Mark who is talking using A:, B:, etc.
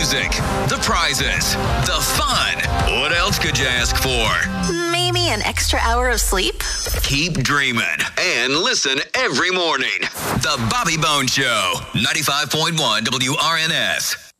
A: music, the prizes, the fun. What else could you ask for?
B: Maybe an extra hour of sleep?
A: Keep dreaming and listen every morning. The Bobby Bones Show, 95.1 WRNS.